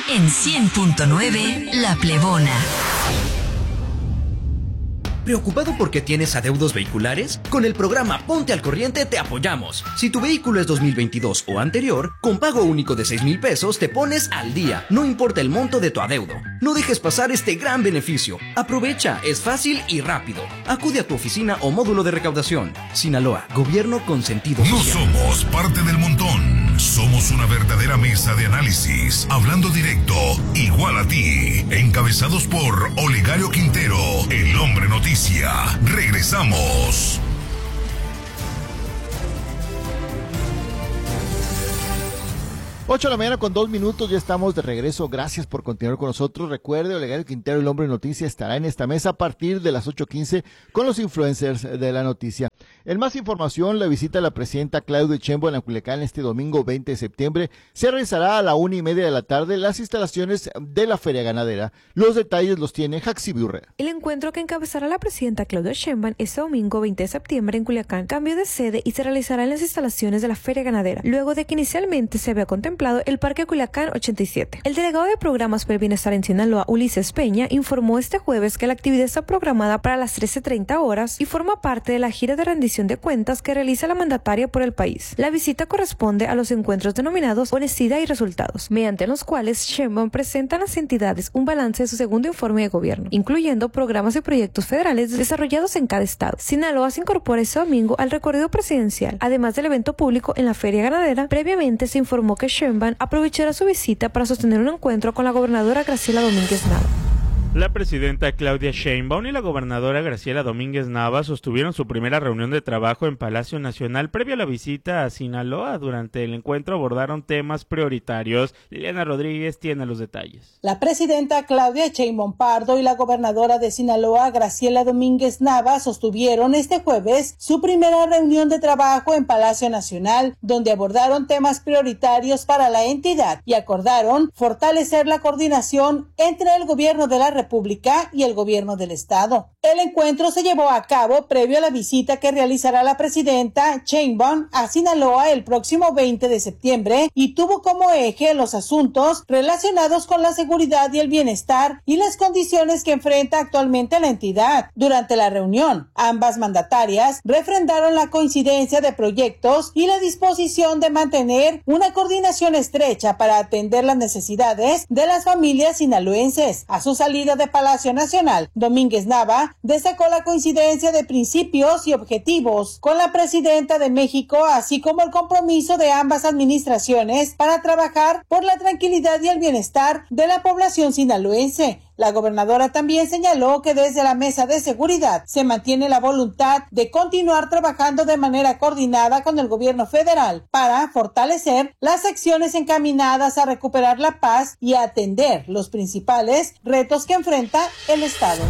en 100.9 La Plebona. ¿Preocupado porque tienes adeudos vehiculares? Con el programa Ponte al Corriente te apoyamos. Si tu vehículo es 2022 o anterior, con pago único de 6,000 pesos te pones al día, no importa el monto de tu adeudo. No dejes pasar este gran beneficio. Aprovecha, es fácil y rápido. Acude a tu oficina o módulo de recaudación. Sinaloa, gobierno con sentido social. No somos parte del montón. Somos una verdadera mesa de análisis, hablando directo, igual a ti. Encabezados por Olegario Quintero, el hombre noticia. Regresamos. 8:02 a.m, ya estamos de regreso. Gracias por continuar con nosotros. Recuerde, Olegario Quintero, el hombre noticia, estará en esta mesa a partir de las 8:15 con los influencers de la noticia. En más información, la visita de la presidenta Claudia Sheinbaum a Culiacán este domingo 20 de septiembre se realizará a la 1:30 de la tarde en las instalaciones de la Feria Ganadera. Los detalles los tiene Jaxi Biurrea. El encuentro que encabezará la presidenta Claudia Sheinbaum este domingo 20 de septiembre en Culiacán cambió de sede y se realizará en las instalaciones de la Feria Ganadera, luego de que inicialmente se había contemplado el Parque Culiacán 87. El delegado de Programas para el Bienestar en Sinaloa, Ulises Peña, informó este jueves que la actividad está programada para las 13:30 horas y forma parte de la gira de rendición de cuentas que realiza la mandataria por el país. La visita corresponde a los encuentros denominados Honestidad y Resultados, mediante los cuales Sheinbaum presenta a las entidades un balance de su segundo informe de gobierno, incluyendo programas y proyectos federales desarrollados en cada estado. Sinaloa se incorpora este domingo al recorrido presidencial, además del evento público en la Feria Ganadera. Previamente se informó que Sheinbaum aprovechará su visita para sostener un encuentro con la gobernadora Graciela Domínguez Nava. La presidenta Claudia Sheinbaum y la gobernadora Graciela Domínguez Nava sostuvieron su primera reunión de trabajo en Palacio Nacional previo a la visita a Sinaloa. Durante el encuentro abordaron temas prioritarios. Liliana Rodríguez tiene los detalles. La presidenta Claudia Sheinbaum Pardo y la gobernadora de Sinaloa Graciela Domínguez Nava sostuvieron este jueves su primera reunión de trabajo en Palacio Nacional, donde abordaron temas prioritarios para la entidad y acordaron fortalecer la coordinación entre el gobierno de la República y el gobierno del estado. El encuentro se llevó a cabo previo a la visita que realizará la presidenta Sheinbaum a Sinaloa el próximo 20 de septiembre y tuvo como eje los asuntos relacionados con la seguridad y el bienestar y las condiciones que enfrenta actualmente la entidad. Durante la reunión, ambas mandatarias refrendaron la coincidencia de proyectos y la disposición de mantener una coordinación estrecha para atender las necesidades de las familias sinaloenses. A su salida de Palacio Nacional, Domínguez Nava destacó la coincidencia de principios y objetivos con la presidenta de México, así como el compromiso de ambas administraciones para trabajar por la tranquilidad y el bienestar de la población sinaloense. La gobernadora también señaló que desde la Mesa de Seguridad se mantiene la voluntad de continuar trabajando de manera coordinada con el gobierno federal para fortalecer las acciones encaminadas a recuperar la paz y a atender los principales retos que enfrenta el Estado.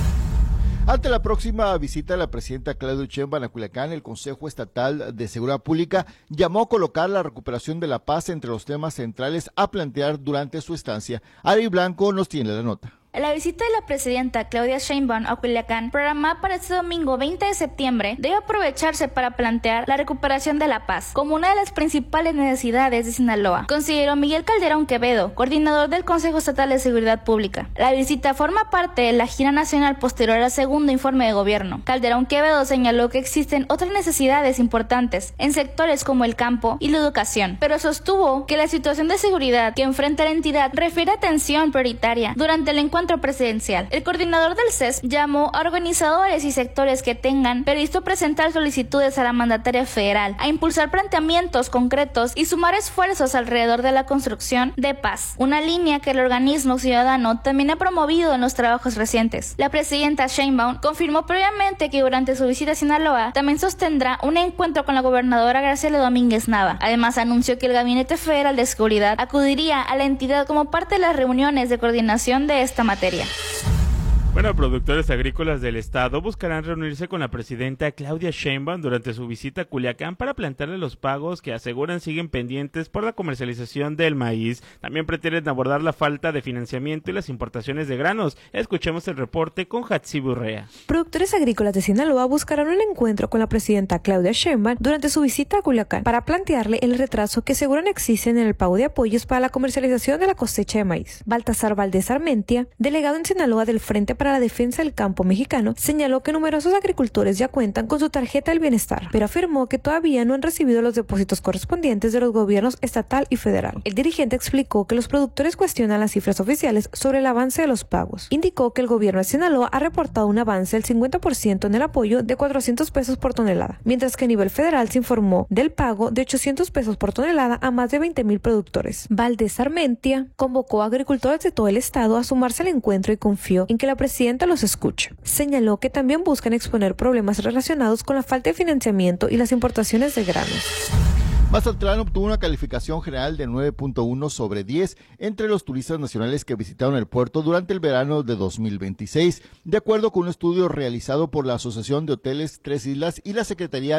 Ante la próxima visita de la presidenta Claudia Sheinbaum a Culiacán, el Consejo Estatal de Seguridad Pública llamó a colocar la recuperación de la paz entre los temas centrales a plantear durante su estancia. Ari Blanco nos tiene la nota. La visita de la presidenta Claudia Sheinbaum a Culiacán, programada para este domingo 20 de septiembre, debe aprovecharse para plantear la recuperación de la paz como una de las principales necesidades de Sinaloa, consideró Miguel Calderón Quevedo, coordinador del Consejo Estatal de Seguridad Pública. La visita forma parte de la gira nacional posterior al segundo informe de gobierno. Calderón Quevedo señaló que existen otras necesidades importantes en sectores como el campo y la educación, pero sostuvo que la situación de seguridad que enfrenta la entidad refiere atención prioritaria durante el encuentro presidencial. El coordinador del CES llamó a organizadores y sectores que tengan previsto presentar solicitudes a la mandataria federal a impulsar planteamientos concretos y sumar esfuerzos alrededor de la construcción de paz, una línea que el organismo ciudadano también ha promovido en los trabajos recientes. La presidenta Sheinbaum confirmó previamente que durante su visita a Sinaloa también sostendrá un encuentro con la gobernadora Graciela Domínguez Nava. Además, anunció que el Gabinete Federal de Seguridad acudiría a la entidad como parte de las reuniones de coordinación de esta materia. Bueno, productores agrícolas del estado buscarán reunirse con la presidenta Claudia Sheinbaum durante su visita a Culiacán para plantearle los pagos que aseguran siguen pendientes por la comercialización del maíz. También pretenden abordar la falta de financiamiento y las importaciones de granos. Escuchemos el reporte con Hatsi Burrea. Productores agrícolas de Sinaloa buscarán un encuentro con la presidenta Claudia Sheinbaum durante su visita a Culiacán para plantearle el retraso que aseguran existen en el pago de apoyos para la comercialización de la cosecha de maíz. Baltasar Valdés Armentia, delegado en Sinaloa del Frente para la Defensa del Campo Mexicano, señaló que numerosos agricultores ya cuentan con su tarjeta del bienestar, pero afirmó que todavía no han recibido los depósitos correspondientes de los gobiernos estatal y federal. El dirigente explicó que los productores cuestionan las cifras oficiales sobre el avance de los pagos. Indicó que el gobierno de Sinaloa ha reportado un avance del 50% en el apoyo de 400 pesos por tonelada, mientras que a nivel federal se informó del pago de 800 pesos por tonelada a más de 20,000 productores. Valdés Armentia convocó a agricultores de todo el estado a sumarse al encuentro y confió en que la presidenta los escucha. Señaló que también buscan exponer problemas relacionados con la falta de financiamiento y las importaciones de granos. Mazatlán obtuvo una calificación general de 9.1 sobre 10 entre los turistas nacionales que visitaron el puerto durante el verano de 2026, de acuerdo con un estudio realizado por la Asociación de Hoteles Tres Islas y la Secretaría